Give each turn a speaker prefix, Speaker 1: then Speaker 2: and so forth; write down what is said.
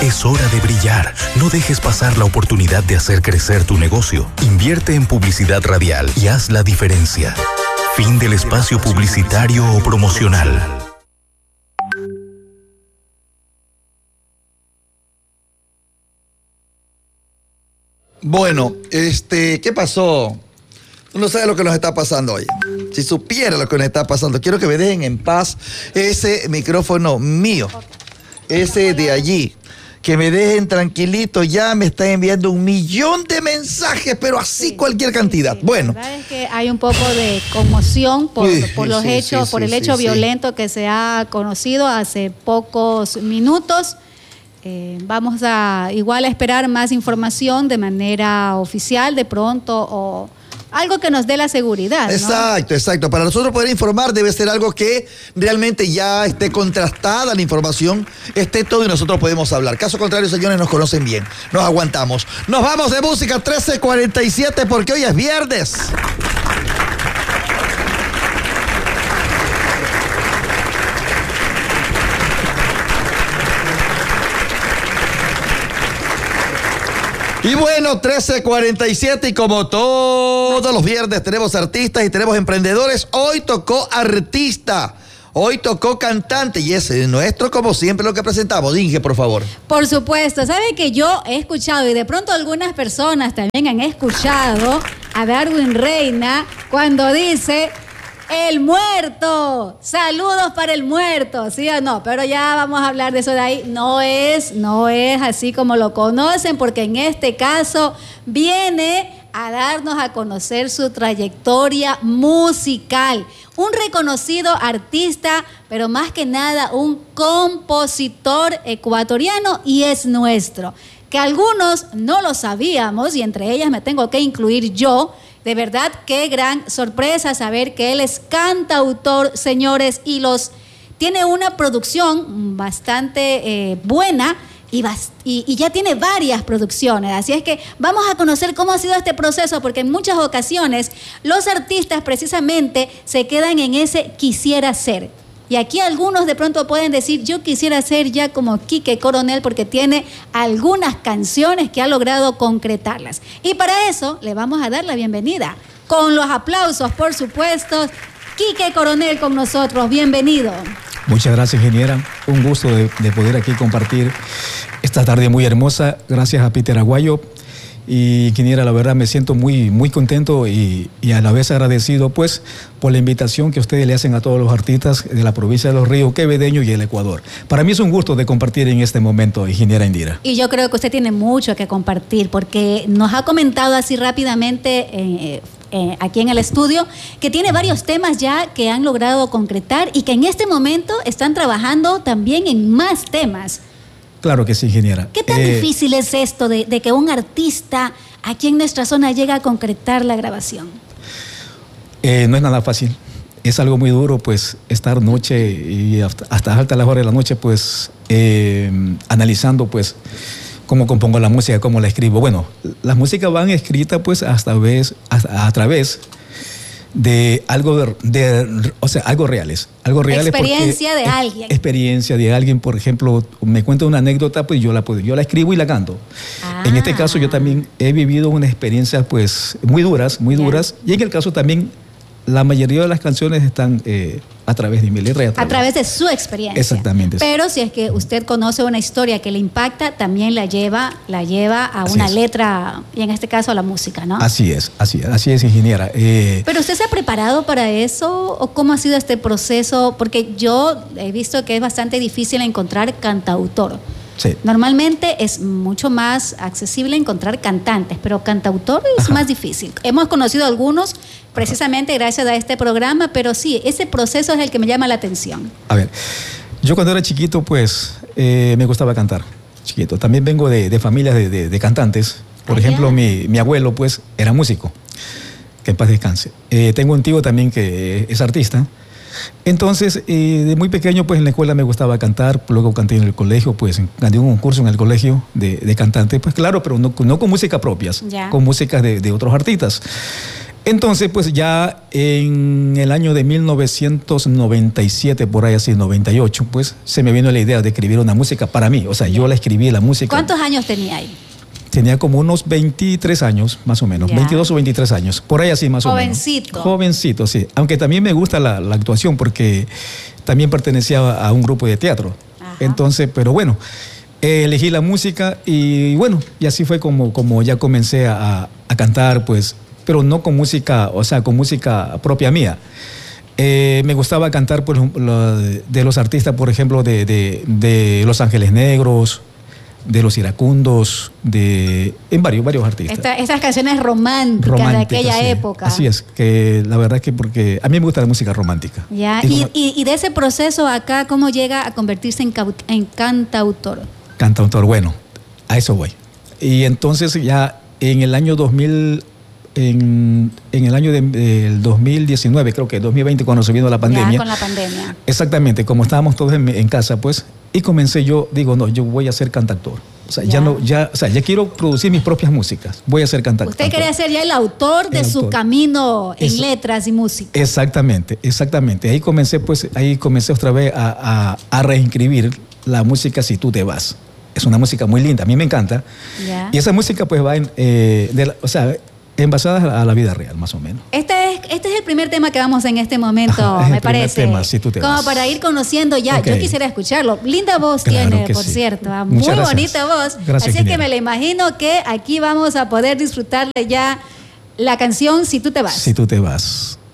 Speaker 1: Es hora de brillar. No dejes pasar la oportunidad de hacer crecer tu negocio. Invierte en publicidad radial y haz la diferencia. Fin del espacio publicitario o promocional.
Speaker 2: Bueno, ¿qué pasó? Tú no sabes lo que nos está pasando hoy. Si supiera lo que nos está pasando, quiero que me dejen en paz ese micrófono mío, ese de allí. Que me dejen tranquilito, ya me están enviando 1.000.000 de mensajes, pero así cualquier cantidad. Bueno.
Speaker 3: La verdad es que hay un poco de conmoción por los hechos, por el hecho violento que se ha conocido hace pocos minutos. Vamos a igual a esperar más información de manera oficial de pronto o algo que nos dé la seguridad, ¿no?
Speaker 2: Exacto. Para nosotros poder informar debe ser algo que realmente ya esté contrastada la información, esté todo y nosotros podemos hablar. Caso contrario, señores, nos conocen bien. Nos aguantamos. Nos vamos de música 13:47 porque hoy es viernes. Y bueno, 13:47 y como todos los viernes tenemos artistas y tenemos emprendedores. Hoy tocó artista, hoy tocó cantante y es nuestro como siempre lo que presentamos. Inge, por favor.
Speaker 3: Por supuesto, sabe que yo he escuchado y de pronto algunas personas también han escuchado a Darwin Reina cuando dice... ¡El muerto! ¡Saludos para el muerto! ¿Sí o no? Pero ya vamos a hablar de eso de ahí. No es así como lo conocen, porque en este caso viene a darnos a conocer su trayectoria musical. Un reconocido artista, pero más que nada un compositor ecuatoriano y es nuestro. Que algunos no lo sabíamos y entre ellas me tengo que incluir yo. De verdad, qué gran sorpresa saber que él es cantautor, señores, y tiene una producción bastante buena y ya tiene varias producciones. Así es que vamos a conocer cómo ha sido este proceso, porque en muchas ocasiones los artistas precisamente se quedan en ese quisiera ser. Y aquí algunos de pronto pueden decir, yo quisiera ser ya como Quique Coronel porque tiene algunas canciones que ha logrado concretarlas. Y para eso le vamos a dar la bienvenida. Con los aplausos, por supuesto, Quique Coronel con nosotros. Bienvenido.
Speaker 4: Muchas gracias, ingeniera. Un gusto de poder aquí compartir esta tarde muy hermosa. Gracias a Peter Aguayo. Y ingeniera, la verdad me siento muy, muy contento y a la vez agradecido pues por la invitación que ustedes le hacen a todos los artistas de la provincia de Los Ríos, Quevedeño y el Ecuador. Para mí es un gusto de compartir en este momento, ingeniera Indira.
Speaker 3: Y yo creo que usted tiene mucho que compartir porque nos ha comentado así rápidamente aquí en el estudio que tiene varios temas ya que han logrado concretar y que en este momento están trabajando también en más temas.
Speaker 4: Claro que sí, ingeniera.
Speaker 3: ¿Qué tan difícil es esto de que un artista aquí en nuestra zona llegue a concretar la grabación?
Speaker 4: No es nada fácil. Es algo muy duro, pues, estar noche y hasta altas las horas de la noche, pues, analizando, pues, cómo compongo la música, cómo la escribo. Bueno, las músicas van escritas, pues, a través de algo algo reales.
Speaker 3: Experiencia de alguien.
Speaker 4: Experiencia de alguien, por ejemplo, me cuenta una anécdota, pues yo la escribo y la canto. En este caso yo también he vivido unas experiencias pues muy duras, y en el caso también la mayoría de las canciones están a través de mi letra.
Speaker 3: A través de su experiencia.
Speaker 4: Exactamente.
Speaker 3: Pero si es que usted conoce una historia que le impacta, también la lleva a una letra, y en este caso a la música, ¿no?
Speaker 4: Así es, ingeniera.
Speaker 3: ¿Pero usted se ha preparado para eso? ¿O cómo ha sido este proceso? Porque yo he visto que es bastante difícil encontrar cantautor.
Speaker 4: Sí.
Speaker 3: Normalmente es mucho más accesible encontrar cantantes, pero cantautor es más difícil. Hemos conocido algunos precisamente gracias a este programa, pero sí, ese proceso es el que me llama la atención.
Speaker 4: A ver, yo cuando era chiquito, pues, me gustaba cantar. Chiquito. También vengo de familias de cantantes. Por ejemplo, mi abuelo, pues, era músico. Que en paz descanse. Tengo un tío también que es artista. Entonces, de muy pequeño, pues en la escuela me gustaba cantar, luego canté en el colegio, pues gané un concurso en el colegio de cantante, pues claro, pero no con música propias, con músicas de otros artistas. Entonces, pues ya en el año de 1997, por ahí así, 98, pues se me vino la idea de escribir una música para mí. O sea, yo la escribí, la música.
Speaker 3: ¿Cuántos años tenía ahí?
Speaker 4: Tenía como unos 23 años, más o menos,
Speaker 3: Ya.
Speaker 4: 22 o 23 años, por ahí así más o menos.
Speaker 3: Jovencito.
Speaker 4: Jovencito, sí. Aunque también me gusta la actuación porque también pertenecía a un grupo de teatro.
Speaker 3: Ajá.
Speaker 4: Entonces, pero bueno, elegí la música y bueno, y así fue como ya comencé a cantar, pues, pero no con música, o sea, con música propia mía. Me gustaba cantar pues, de los artistas, por ejemplo, de Los Ángeles Negros, de Los Iracundos, en varios artistas.
Speaker 3: Estas canciones románticas de aquella
Speaker 4: sí.
Speaker 3: época.
Speaker 4: Así es, que la verdad que porque a mí me gusta la música romántica.
Speaker 3: Ya.
Speaker 4: como
Speaker 3: Y de ese proceso acá, ¿cómo llega a convertirse en cantautor?
Speaker 4: cantautor, bueno, a eso voy. Y entonces ya en el año 2000, en el año del 2019, creo que 2020, cuando se vino la pandemia.
Speaker 3: Ya, con la pandemia.
Speaker 4: Exactamente, como estábamos todos en casa, pues, y comencé yo yo voy a ser cantautor. O sea, ya quiero producir mis propias músicas. Voy a ser cantautor.
Speaker 3: Usted quería ser ya el autor de su camino en letras y música.
Speaker 4: Exactamente. Ahí comencé otra vez a reinscribir la música Si Tú Te Vas. Es una música muy linda, a mí me encanta.
Speaker 3: Ya.
Speaker 4: Y esa música pues va envasada a la vida real, más o menos.
Speaker 3: Este es el primer tema que vamos en este momento,
Speaker 4: Ajá, es
Speaker 3: me
Speaker 4: el primer
Speaker 3: parece.
Speaker 4: tema, Si Tú Te
Speaker 3: Como
Speaker 4: Vas.
Speaker 3: para ir conociendo ya.
Speaker 4: Ok.
Speaker 3: Yo quisiera escucharlo. Linda voz
Speaker 4: Claro
Speaker 3: tiene,
Speaker 4: que
Speaker 3: por
Speaker 4: sí.
Speaker 3: cierto. Muy
Speaker 4: Muchas gracias.
Speaker 3: bonita voz.
Speaker 4: Gracias,
Speaker 3: Así es que
Speaker 4: Genial.
Speaker 3: me la imagino que aquí vamos a poder disfrutarle ya la canción Si Tú Te Vas.
Speaker 4: Si Tú Te Vas.